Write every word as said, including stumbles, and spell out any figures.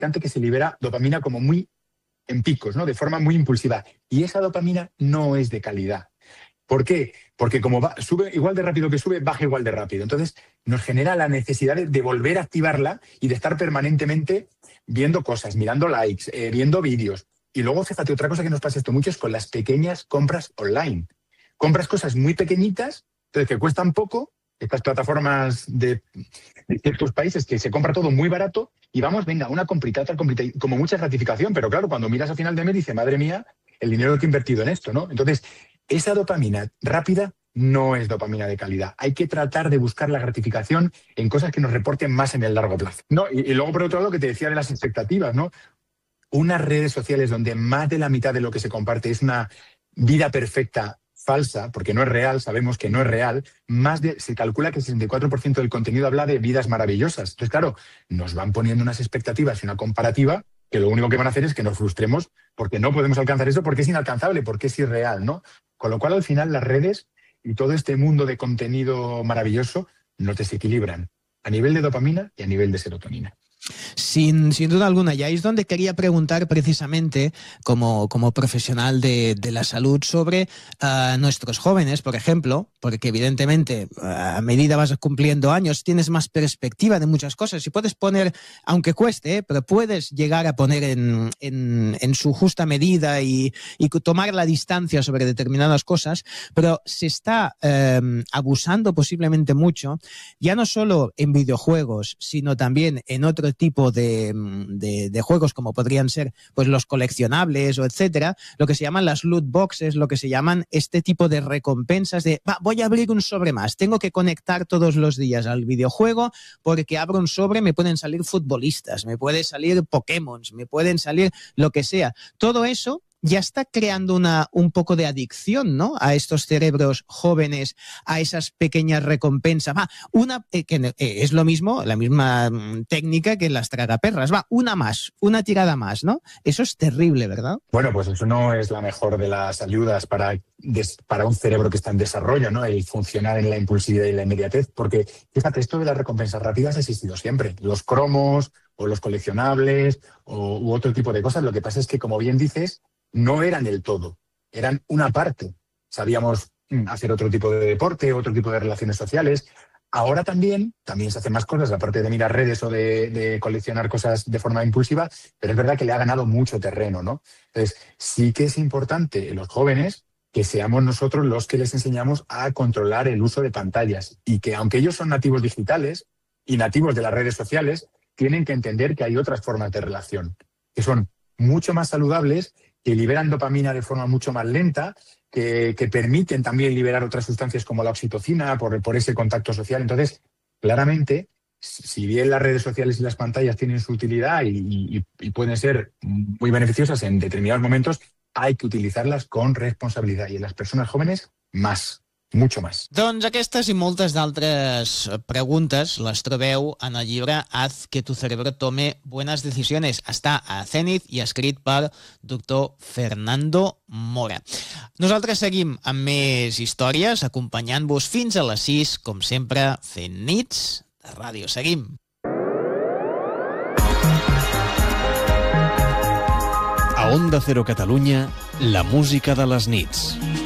que se libera dopamina como muy en picos, ¿no? De forma muy impulsiva. Y esa dopamina no es de calidad. ¿Por qué? Porque como va, sube igual de rápido que sube, baja igual de rápido. Entonces nos genera la necesidad de, de volver a activarla y de estar permanentemente viendo cosas, mirando likes, eh, viendo vídeos. Y luego, fíjate, otra cosa que nos pasa esto mucho es con las pequeñas compras online. Compras cosas muy pequeñitas, entonces que cuestan poco, estas plataformas de, de ciertos países que se compra todo muy barato y vamos, venga, una comprita, otra comprita, como mucha gratificación, pero claro, cuando miras a final de mes dices, madre mía, el dinero que he invertido en esto, ¿no? Entonces, esa dopamina rápida no es dopamina de calidad. Hay que tratar de buscar la gratificación en cosas que nos reporten más en el largo plazo. No, y, y luego, por otro lado, lo que te decía de las expectativas, ¿no? Unas redes sociales donde más de la mitad de lo que se comparte es una vida perfecta falsa, porque no es real, sabemos que no es real, más de, se calcula que el sesenta y cuatro por ciento del contenido habla de vidas maravillosas. Entonces, claro, nos van poniendo unas expectativas y una comparativa que lo único que van a hacer es que nos frustremos porque no podemos alcanzar eso, porque es inalcanzable, porque es irreal, ¿no? Con lo cual, al final, las redes y todo este mundo de contenido maravilloso nos desequilibran a nivel de dopamina y a nivel de serotonina. Sin, sin duda alguna, y ahí es donde quería preguntar precisamente como, como profesional de, de la salud sobre uh, nuestros jóvenes, por ejemplo, porque evidentemente uh, a medida vas cumpliendo años tienes más perspectiva de muchas cosas y puedes poner, aunque cueste, ¿eh? pero puedes llegar a poner en, en, en su justa medida y, y tomar la distancia sobre determinadas cosas, pero se está uh, abusando posiblemente mucho, ya no solo en videojuegos, sino también en otro tipo de, de, de juegos como podrían ser pues los coleccionables o etcétera, lo que se llaman las loot boxes, lo que se llaman este tipo de recompensas de va, voy a abrir un sobre más, tengo que conectar todos los días al videojuego porque abro un sobre, me pueden salir futbolistas, me pueden salir Pokémon, me pueden salir lo que sea. Todo eso ya está creando una, un poco de adicción, ¿no? A estos cerebros jóvenes, a esas pequeñas recompensas. Va, una, eh, que eh, es lo mismo, la misma mm, técnica que las tragaperras. Va, una más, una tirada más, ¿no? Eso es terrible, ¿verdad? Bueno, pues eso no es la mejor de las ayudas para, des, para un cerebro que está en desarrollo, ¿no? El funcionar en la impulsividad y la inmediatez. Porque, fíjate, esto de las recompensas rápidas ha existido siempre. Los cromos o los coleccionables o, u otro tipo de cosas. Lo que pasa es que, como bien dices, no eran el todo, eran una parte. Sabíamos hacer otro tipo de deporte, otro tipo de relaciones sociales. Ahora también, también se hacen más cosas, aparte de mirar redes o de, de coleccionar cosas de forma impulsiva, pero es verdad que le ha ganado mucho terreno, ¿no? Entonces, sí que es importante en los jóvenes que seamos nosotros los que les enseñamos a controlar el uso de pantallas y que, aunque ellos son nativos digitales y nativos de las redes sociales, tienen que entender que hay otras formas de relación, que son mucho más saludables, que liberan dopamina de forma mucho más lenta, que, que permiten también liberar otras sustancias como la oxitocina por, por ese contacto social. Entonces, claramente, si bien las redes sociales y las pantallas tienen su utilidad y, y, y pueden ser muy beneficiosas en determinados momentos, hay que utilizarlas con responsabilidad y en las personas jóvenes más. Mucho más. Doncs aquestes i moltes d'altres preguntes les trobeu en el llibre Haz que tu cerebro tome buenas decisiones. Està a Zenith i escrit per doctor Fernando Mora. Nosaltres seguim amb més històries, acompanyant-vos fins a les sis, com sempre, fent nits de ràdio. Seguim. A Onda Cero Catalunya, la música de les nits.